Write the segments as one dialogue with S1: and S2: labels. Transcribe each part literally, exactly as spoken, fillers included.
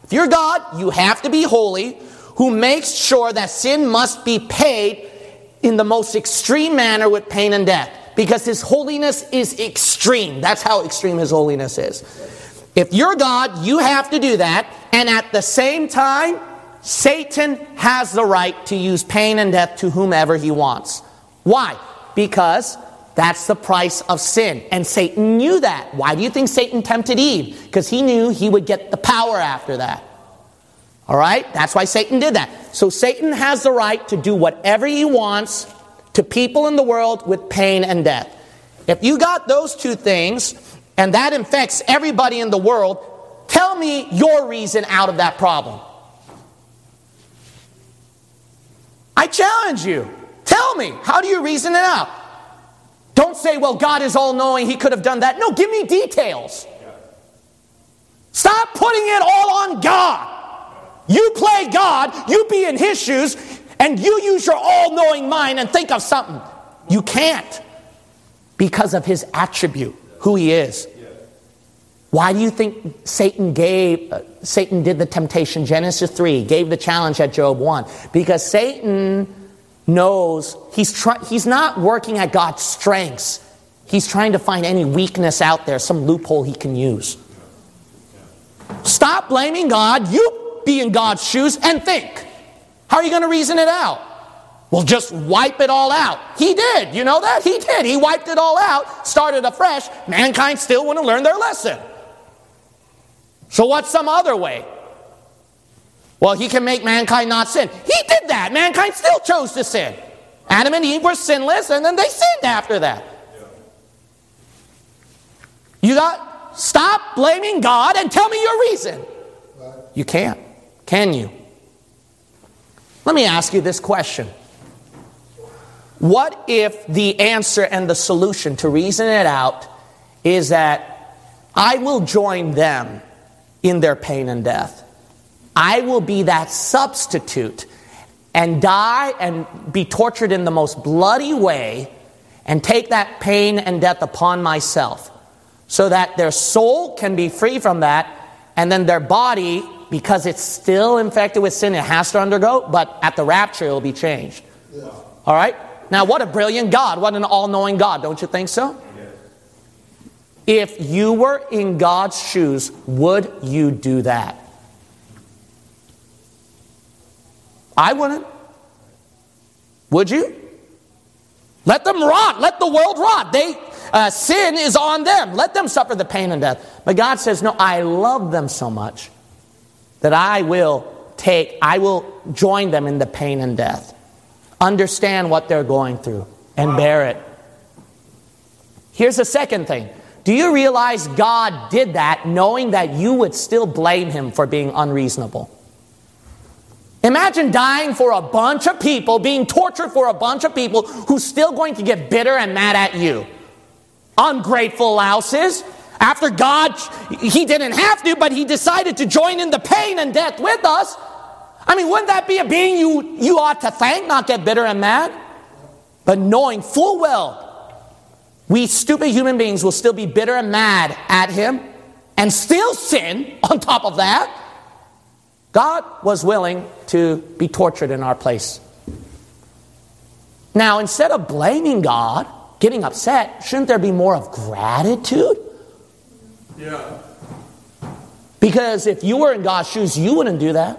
S1: If you're God, you have to be holy, who makes sure that sin must be paid in the most extreme manner with pain and death. Because his holiness is extreme. That's how extreme his holiness is. If you're God, you have to do that. And at the same time, Satan has the right to use pain and death to whomever he wants. Why? Because that's the price of sin. And Satan knew that. Why do you think Satan tempted Eve? Because he knew he would get the power after that. All right? That's why Satan did that. So Satan has the right to do whatever he wants to people in the world with pain and death. If you got those two things, and that infects everybody in the world, tell me your reason out of that problem. I challenge you. Tell me, how do you reason it out? Don't say, well, God is all-knowing, he could have done that. No, give me details. Stop putting it all on God. You play God, you be in his shoes, and you use your all-knowing mind and think of something. You can't, because of his attribute, who he is. Why do you think Satan gave, uh, Satan did the temptation, Genesis three, gave the challenge at Job one? Because Satan knows he's try, he's not working at God's strengths. He's trying to find any weakness out there, some loophole he can use. Stop blaming God. You be in God's shoes and think. How are you going to reason it out? Well, just wipe it all out. He did. You know that? He did. He wiped it all out, started afresh. Mankind still wouldn't learn their lesson. So what's some other way? Well, he can make mankind not sin. He did that. Mankind still chose to sin. Adam and Eve were sinless, and then they sinned after that. You got, stop blaming God and tell me your reason. You can't. Can you? Let me ask you this question. What if the answer and the solution to reason it out is that I will join them in their pain and death? I will be that substitute and die and be tortured in the most bloody way and take that pain and death upon myself so that their soul can be free from that, and then their body, because it's still infected with sin, it has to undergo, but at the rapture it will be changed. Yeah. All right? Now, what a brilliant God. What an all-knowing God. Don't you think so? Yes. If you were in God's shoes, would you do that? I wouldn't. Would you? Let them rot. Let the world rot. They, uh, sin is on them. Let them suffer the pain and death. But God says, no, I love them so much that I will take, I will join them in the pain and death. Understand what they're going through and wow. bear it. Here's the second thing. Do you realize God did that knowing that you would still blame him for being unreasonable? Imagine dying for a bunch of people, being tortured for a bunch of people who's still going to get bitter and mad at you. Ungrateful louses. After God, he didn't have to, but he decided to join in the pain and death with us. I mean, wouldn't that be a being you, you ought to thank, not get bitter and mad? But knowing full well, we stupid human beings will still be bitter and mad at him and still sin on top of that. God was willing to be tortured in our place. Now, instead of blaming God, getting upset, shouldn't there be more of gratitude?
S2: Yeah.
S1: Because if you were in God's shoes, you wouldn't do that.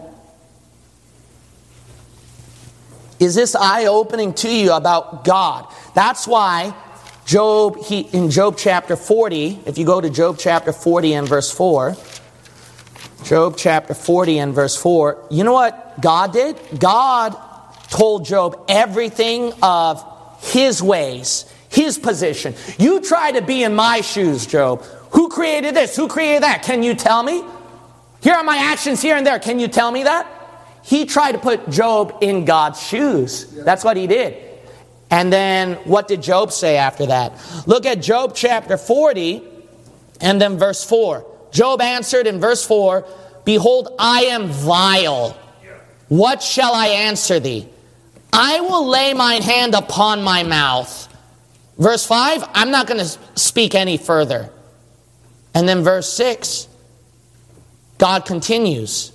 S1: Is this eye-opening to you about God? That's why Job, he, in Job chapter forty, if you go to Job chapter forty and verse four, Job chapter forty and verse four, you know what God did? God told Job everything of his ways, his position. You try to be in my shoes, Job. Who created this? Who created that? Can you tell me? Here are my actions here and there. Can you tell me that? He tried to put Job in God's shoes. That's what he did. And then what did Job say after that? Look at Job chapter forty and then verse four. Job answered in verse four, behold, I am vile. What shall I answer thee? I will lay mine hand upon my mouth. Verse five, I'm not going to speak any further. And then verse six, God continues.